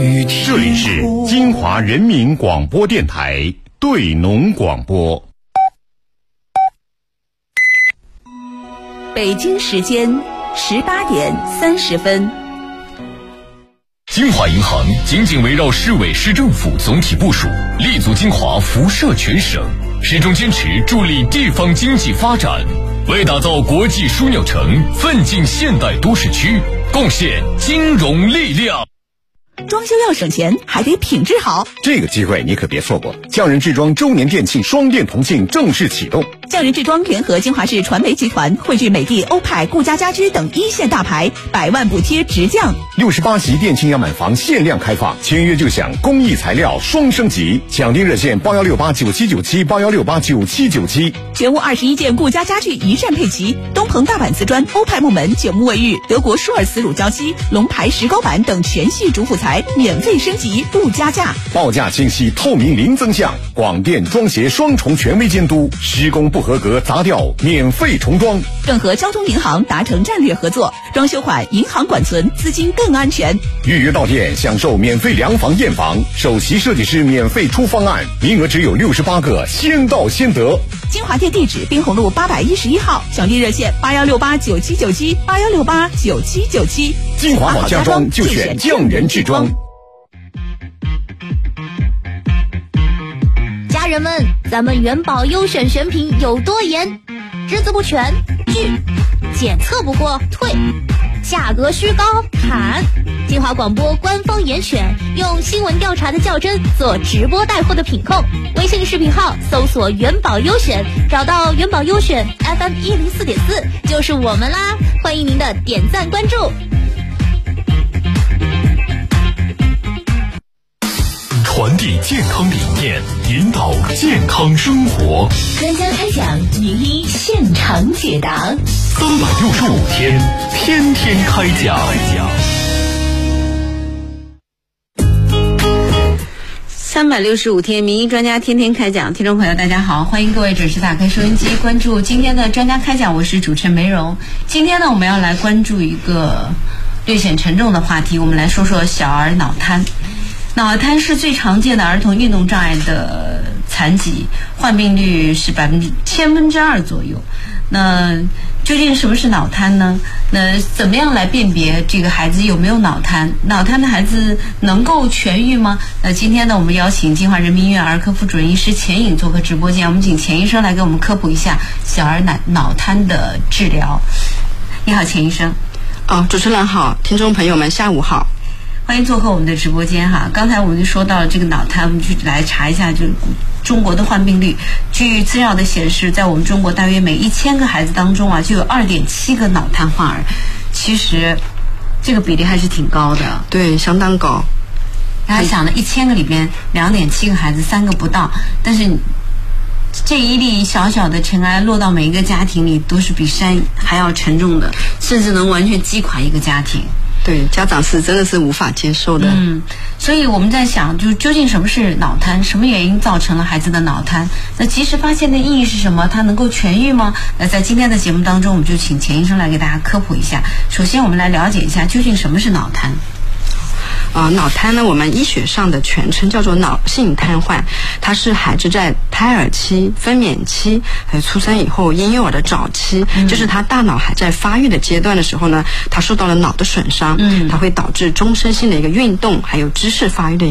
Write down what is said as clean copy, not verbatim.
这里是金华人民广播电台对农广播。 北京时间18点30分。 金华银行紧紧围绕市委市政府总体部署，立足金华辐射全省，始终坚持助力地方经济发展，为打造国际枢纽城、奋进现代都市区贡献金融力量。 装修要省钱，还得品质好。 这个机会你可别错过！匠人制装周年店庆双店同庆正式启动。 匠人制装联合金华市传媒集团，汇聚美的、欧派、顾家家居等一线大牌，100万补贴直降。 68席店庆样板房限量开放，签约就享工艺材料双升级，抢订热线8168979781689797。 全屋21件顾家家具一站配齐，东鹏大板瓷砖、欧派木门、9木卫浴、德国舒尔瓷乳胶漆、龙牌石膏板等全系主辅材免费升级不加价， 报价清晰透明零增项，广电装协双重权威监督，施工不合格砸掉免费重装。 更和交通银行达成战略合作，装修款银行管存，资金更安全。 预约到店享受免费量房验房，首席设计师免费出方案，名额只有68个，先到先得。 金华店地址滨红路811号，抢订热线8168979781689797。 金华好家装就选匠人制装。 家人们，咱们元宝优选选品有多严？只字不全拒，检测不过退，价格虚高砍。金华广播官方严选，用新闻调查的较真做直播带货的品控。微信视频号搜索元宝优选，找到元宝优选 FM104.4就是我们啦，欢迎您的点赞关注。 传递健康理念，引导健康生活。 专家开讲，名医现场解答。 365天，天天开讲。 365天，名医专家天天开讲。听众朋友大家好，欢迎各位准时打开收音机，关注今天的专家开讲，我是主持人梅荣。今天呢，我们要来关注一个略显沉重的话题，我们来说说小儿脑瘫。脑瘫是最常见的儿童运动障碍的残疾，患病率是2%左右。那究竟什么是脑瘫呢？那怎么样来辨别这个孩子有没有脑瘫？脑瘫的孩子能够痊愈吗？那今天呢，我们邀请金华人民医院儿科副主任医师钱颖做客直播间，我们请钱医生来给我们科普一下小儿脑瘫的治疗。你好，钱医生。 主持人好，听众朋友们下午好。 欢迎做客我们的直播间哈。刚才我们就说到了这个脑瘫，我们去来查一下，就是中国的患病率。据资料的显示，在我们中国大约每1000个孩子当中啊，就有2.7个脑瘫患儿。其实这个比例还是挺高的。 对，相当高。 大家想呢，1000个里边2.7个孩子，3个不到，但是这一粒小小的尘埃落到每一个家庭里，都是比山还要沉重的，甚至能完全击垮一个家庭。 对，家长是真的是无法接受的。 所以我们在想，就究竟什么是脑瘫？什么原因造成了孩子的脑瘫？那及时发现的意义是什么？它能够痊愈吗？那在今天的节目当中，我们就请钱医生来给大家科普一下。首先，我们来了解一下究竟什么是脑瘫。 脑瘫呢，我们医学上的全称叫做脑性瘫痪，它是孩子在胎儿期、分娩期还有出生以后婴幼儿的早期，就是他大脑还在发育的阶段的时候呢，他受到了脑的损伤，它会导致终身性的一个运动还有知识发育的